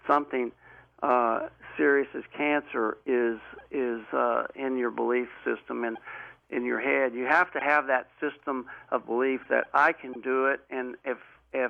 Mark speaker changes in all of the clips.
Speaker 1: something serious as cancer is in your belief system and in your head. You have to have that system of belief that I can do it, and if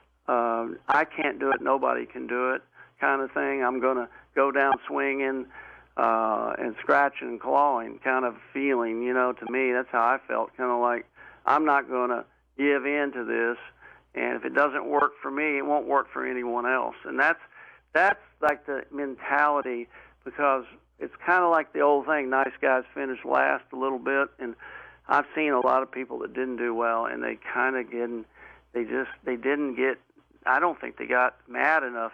Speaker 1: I can't do it, nobody can do it, kind of thing. I'm going to go down swinging and scratching and clawing kind of feeling. To me, that's how I felt, kind of like I'm not going to give in to this, and if it doesn't work for me, it won't work for anyone else. And that's like the mentality, because it's kind of like the old thing, nice guys finish last a little bit. And I've seen a lot of people that didn't do well, and they kind of they didn't get, I don't think they got mad enough,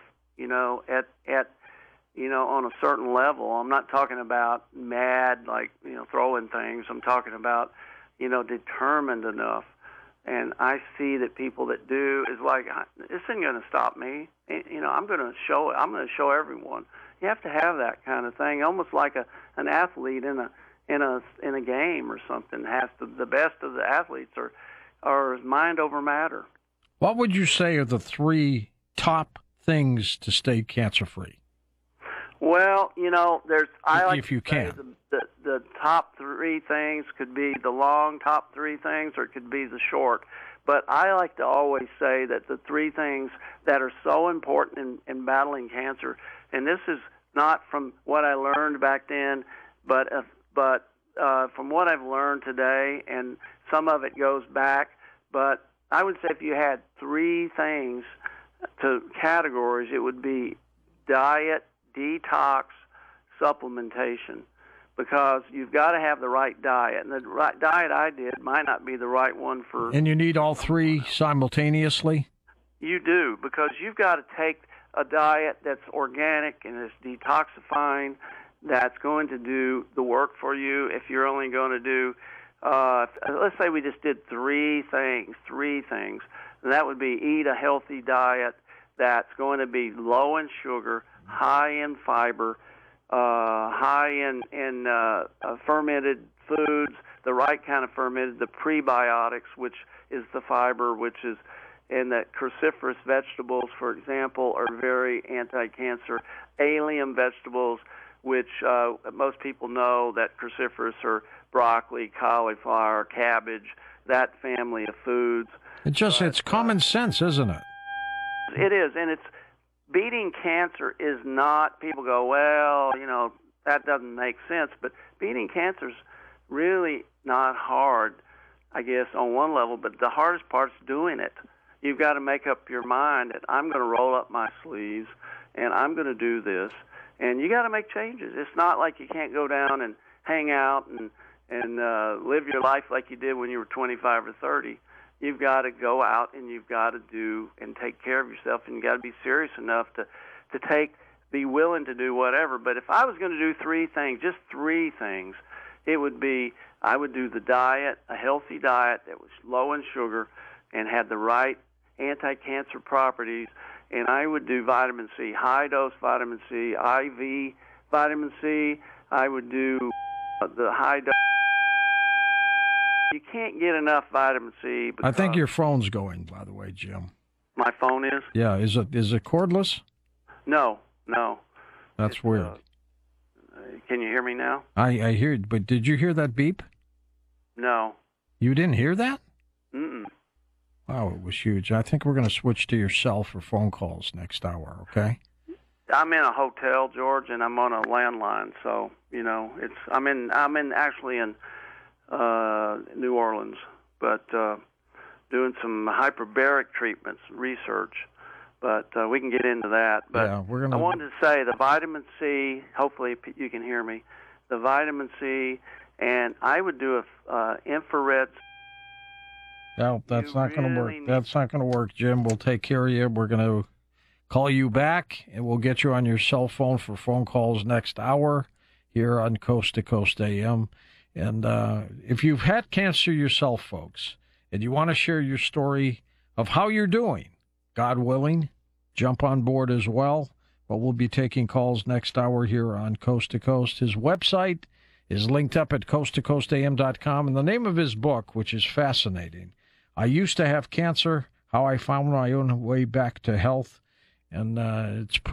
Speaker 1: at on a certain level. I'm not talking about mad, like, throwing things. I'm talking about, determined enough. And I see that people that do is like, this isn't going to stop me. I'm going to show it. I'm going to show everyone. You have to have that kind of thing, almost like an athlete in a game or something. The best of the athletes are mind over matter.
Speaker 2: What would you say are the 3 top things to stay cancer-free?
Speaker 1: Well,
Speaker 2: if you can.
Speaker 1: The top 3 things could be the long top 3 things, or it could be the short. But I like to always say that the 3 things that are so important in battling cancer, and this is not from what I learned back then, but from what I've learned today, and some of it goes back. But I would say if you had 3 things to categories, it would be diet, detox, supplementation, because you've got to have the right diet. And the right diet I did might not be the right one for...
Speaker 2: And you need all 3 simultaneously?
Speaker 1: You do, because you've got to take a diet that's organic and is detoxifying, that's going to do the work for you. If you're only going to do, let's say we just did 3 things, and that would be eat a healthy diet that's going to be low in sugar, high in fiber, high in fermented foods, the right kind of fermented, the prebiotics, which is the fiber, which is, and that cruciferous vegetables, for example, are very anti-cancer. Allium vegetables, which most people know that cruciferous are broccoli, cauliflower, cabbage, that family of foods.
Speaker 2: It's common sense, isn't it?
Speaker 1: It is, and it's beating cancer is not, people go, well, that doesn't make sense, but beating cancer is really not hard, I guess, on one level, but the hardest part's doing it. You've got to make up your mind that I'm going to roll up my sleeves and I'm going to do this, and you got to make changes. It's not like you can't go down and hang out and live your life like you did when you were 25 or 30. You've got to go out and you've got to do and take care of yourself, and you've got to be serious enough to be willing to do whatever. But if I was going to do 3 things, just 3 things, it would be, I would do the diet, a healthy diet that was low in sugar and had the right anti-cancer properties, and I would do vitamin C, high-dose vitamin C, IV vitamin C. I would do the high-dose. You can't get enough vitamin C.
Speaker 2: I think your phone's going, by the way, Jim.
Speaker 1: My phone is?
Speaker 2: Yeah. Is it cordless?
Speaker 1: No.
Speaker 2: That's weird.
Speaker 1: Can you hear me now?
Speaker 2: I hear it, but did you hear that beep?
Speaker 1: No.
Speaker 2: You didn't hear that?
Speaker 1: Mm-mm.
Speaker 2: Wow, it was huge. I think we're going to switch to your cell for phone calls next hour, okay?
Speaker 1: I'm in a hotel, George, and I'm on a landline, so I'm actually in New Orleans, but doing some hyperbaric treatments, research, but we can get into that. But
Speaker 2: yeah,
Speaker 1: I wanted to say the vitamin C, hopefully you can hear me, the vitamin C, and I would do a infrared.
Speaker 2: No, that's not going to work. That's not going to work, Jim. We'll take care of you. We're going to call you back, and we'll get you on your cell phone for phone calls next hour here on Coast to Coast AM. And if you've had cancer yourself, folks, and you want to share your story of how you're doing, God willing, jump on board as well. But we'll be taking calls next hour here on Coast to Coast. His website is linked up at coasttocoastam.com. And the name of his book, which is fascinating, I Used to Have Cancer, How I Found My Own Way Back to Health. And it's